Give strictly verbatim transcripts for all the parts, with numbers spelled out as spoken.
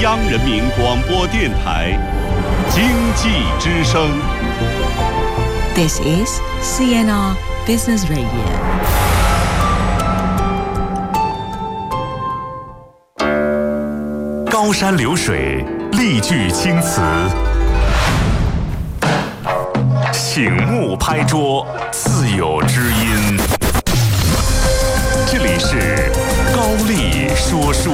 央人民广播电台经济之声。 This is C N R Business Radio。 高山流水，丽句青词，醒目拍桌，自有知音。这里是高丽说书。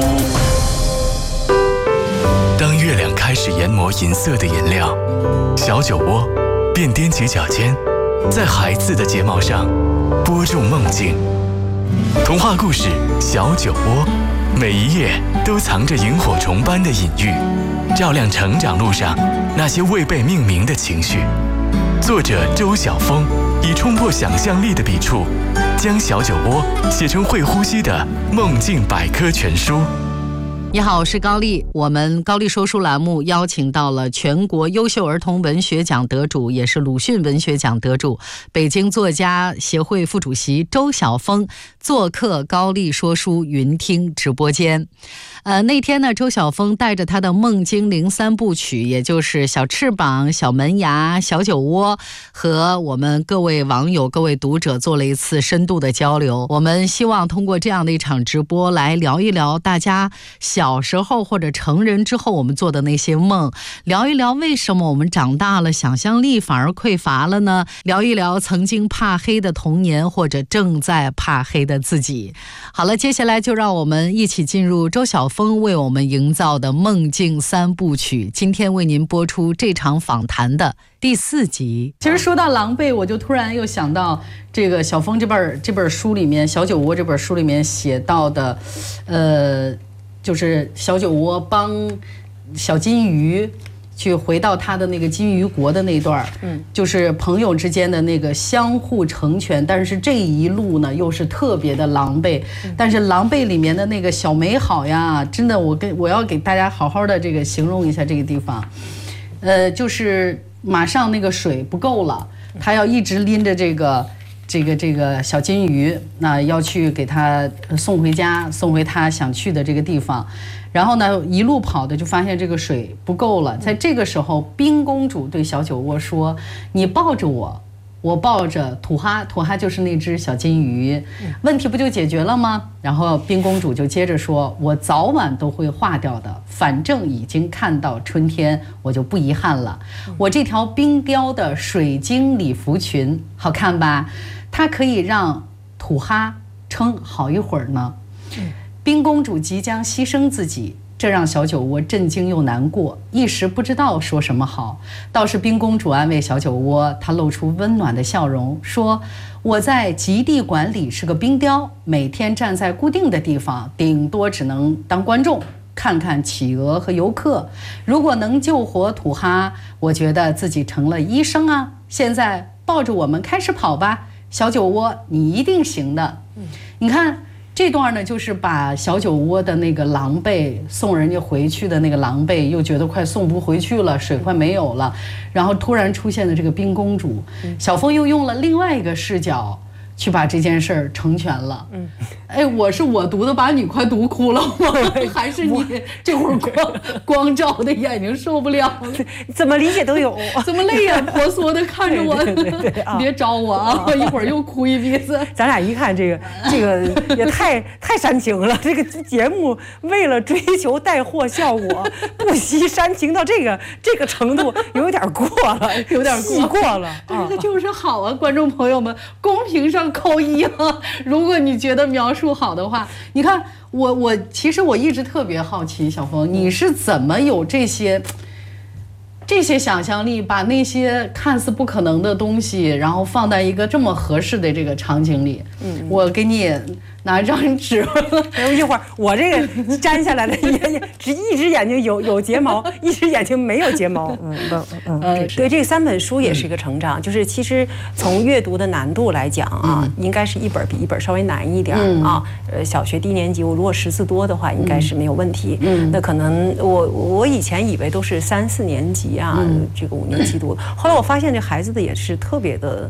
当月亮开始研磨银色的颜料，小酒窝便踮起脚尖，在孩子的睫毛上拨种梦境。童话故事《小酒窝》，每一页都藏着萤火虫般的隐喻，照亮成长路上那些未被命名的情绪。作者周晓峰以冲破想象力的笔触，将小酒窝写成会呼吸的梦境百科全书。 你好，我是高丽。我们高丽说书栏目邀请到了全国优秀儿童文学奖得主，也是鲁迅文学奖得主，北京作家协会副主席周晓峰做客高丽说书云听直播间。呃，那天呢，周晓峰带着他的梦精灵三部曲，也就是小翅膀、小门牙、小酒窝，和我们各位网友、各位读者做了一次深度的交流。我们希望通过这样的一场直播来聊一聊大家小时候或者成人之后我们做的那些梦，聊一聊为什么我们长大了想象力反而匮乏了呢？聊一聊曾经怕黑的童年，或者正在怕黑的自己。好了，接下来就让我们一起进入周晓峰为我们营造的梦境三部曲，今天为您播出这场访谈的第四集。其实说到狼狈，我就突然又想到这个晓峰这本这本书里面，小酒窝这本书里面写到的，呃，就是小酒窝帮小金鱼去回到他的那个金鱼国的那段，嗯，就是朋友之间的那个相互成全，但是这一路呢又是特别的狼狈，但是狼狈里面的那个小美好呀，真的，我跟我要给大家好好的这个形容一下这个地方，呃，就是马上那个水不够了，他要一直拎着这个。这个这个小金鱼，那要去给他送回家，送回他想去的这个地方。然后呢，一路跑的就发现这个水不够了。在这个时候，冰公主对小酒窝说：“你抱着我，我抱着土哈，土哈就是那只小金鱼，问题不就解决了吗？”然后冰公主就接着说：“我早晚都会化掉的，反正已经看到春天，我就不遗憾了。我这条冰雕的水晶礼服裙好看吧？它可以让土哈撑好一会儿呢。”冰公主即将牺牲自己，这让小酒窝震惊又难过，一时不知道说什么好。倒是冰公主安慰小酒窝，她露出温暖的笑容，说：“我在极地馆里是个冰雕，每天站在固定的地方，顶多只能当观众，看看企鹅和游客。如果能救活土哈，我觉得自己成了医生啊！现在抱着我们开始跑吧，小酒窝，你一定行的。”你看这段呢，就是把小酒窝的那个狼狈，送人家回去的那个狼狈，又觉得快送不回去了，水快没有了，然后突然出现的这个冰公主，小峰又用了另外一个视角去把这件事儿成全了。嗯，哎，我是我读的，把你快读哭了吗？还是你这会儿光光照的眼睛受不了了？ 怎么理解都有， 怎么泪眼婆娑的看着我？对对对对啊、别招我啊！一会儿又哭一鼻子。 咱俩一看这个这个也太太煽情了，这个节目为了追求带货效果，不惜煽情到这个这个程度，有点过了， 有点过过了。 但是就是好啊，观众朋友们，公屏上扣一啊！如果你觉得描述好的话，你看我我其实我一直特别好奇，小峰，你是怎么有这些这些想象力，把那些看似不可能的东西，然后放在一个这么合适的这个场景里？嗯，我给你拿一张纸， 一会儿我这个粘下来的也只一只眼睛有有睫毛，一只眼睛没有睫毛。嗯嗯嗯，对，这三本书也是一个成长，就是其实从阅读的难度来讲啊，应该是一本比一本稍微难一点啊。呃，小学低年级我如果识字多的话，应该是没有问题。嗯，那可能我我以前以为都是三四年级啊，这个五年级读，后来我发现这孩子的也是特别的。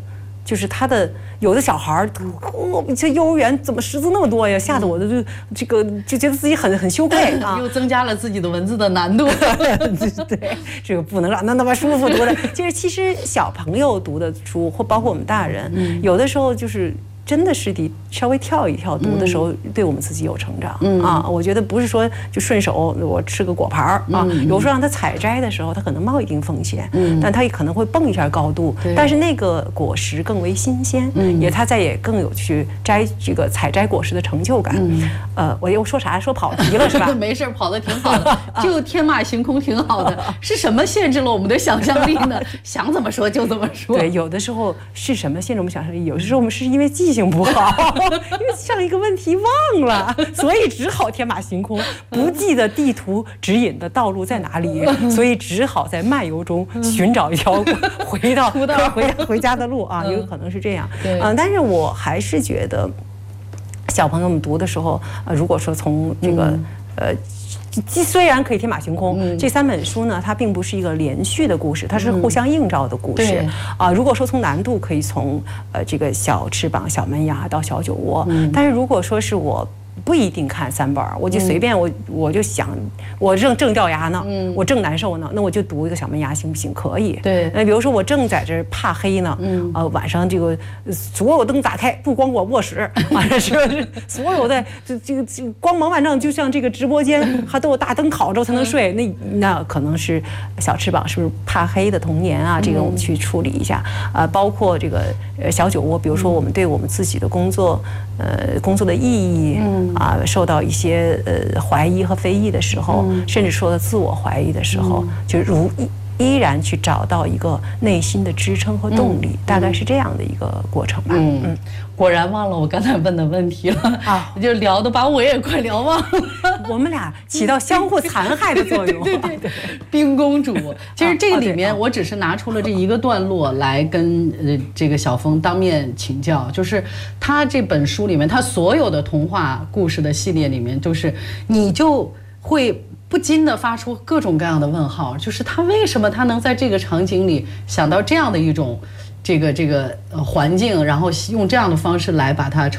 就是他的有的小孩儿，哦，这幼儿园怎么识字那么多呀？吓得我都就这个就觉得自己很很羞愧啊， 又增加了自己的文字的难度。 对，这个不能让他那么舒服读的。就是其实小朋友读的书，或包括我们大人，嗯、有的时候就是真的是得稍微跳一跳，读的时候对我们自己有成长、嗯、啊。我觉得不是说就顺手我吃个果盘儿啊，嗯、有时候让他采摘的时候，他可能冒一定风险，嗯、但他也可能会蹦一下高度，但是那个果实更为新鲜，嗯、也他在也更有去摘这个采摘果实的成就感。嗯、呃，我又说啥说跑题了是吧？ 没事，跑得挺好的，就天马行空挺好的。是什么限制了我们的想象力呢？想怎么说就怎么说。 对，有的时候是什么限制我们想象力？有的时候我们是因为记性不好，因为上一个问题忘了，所以只好天马行空，不记得地图指引的道路在哪里，所以只好在漫游中寻找一条回到回回家的路啊，有可能是这样。嗯，但是我还是觉得，小朋友们读的时候，呃，如果说从这个呃。既虽然可以天马行空，嗯、这三本书呢，它并不是一个连续的故事，它是互相映照的故事。啊、嗯呃，如果说从难度，可以从呃这个小翅膀、小门牙到小酒窝，嗯、但是如果说是我。不一定看三本，我就随便我我就想，我正正掉牙呢，嗯、我正难受呢，那我就读一个小门牙行不行？可以。对。那比如说我正在这怕黑呢，嗯、呃晚上这个所有灯打开，不光我卧室，完了是所有的这这个光芒万丈，就像这个直播间还都有大灯烤着才能睡。那那可能是小翅膀是不是怕黑的童年啊？这个我们去处理一下。呃，包括这个呃小酒窝，比如说我们对我们自己的工作，呃工作的意义。嗯啊，受到一些呃怀疑和非议的时候，嗯、甚至说到自我怀疑的时候，嗯、就如依依然去找到一个内心的支撑和动力，嗯、大概是这样的一个过程吧。嗯嗯， 果然忘了我刚才问的问题了啊，就聊的把我也快聊忘了。 我们俩起到相互残害的作用。 对对对，冰公主。其实这个里面，我只是拿出了这一个段落来跟呃这个小峰当面请教，就是他这本书里面，他所有的童话故事的系列里面，就是你就会不禁地发出各种各样的问号，就是他为什么他能在这个场景里想到这样的一种这个这个呃环境，然后用这样的方式来把它